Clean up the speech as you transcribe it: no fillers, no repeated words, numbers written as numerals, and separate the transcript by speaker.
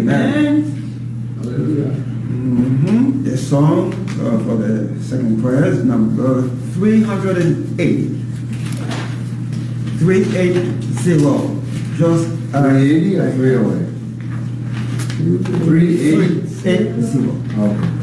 Speaker 1: Amen.
Speaker 2: Hallelujah.
Speaker 1: The song for the second prayer is number 308. 380. Just
Speaker 2: 380 or 308? 380.
Speaker 1: 380.
Speaker 2: Okay.